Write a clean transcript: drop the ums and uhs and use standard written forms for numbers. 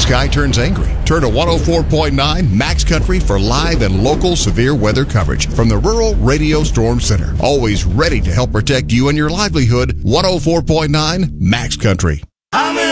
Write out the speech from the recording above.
sky turns angry. Turn to 104.9 Max Country for live and local severe weather coverage from the Rural Radio Storm Center. Always ready to help protect you and your livelihood. 104.9 Max Country.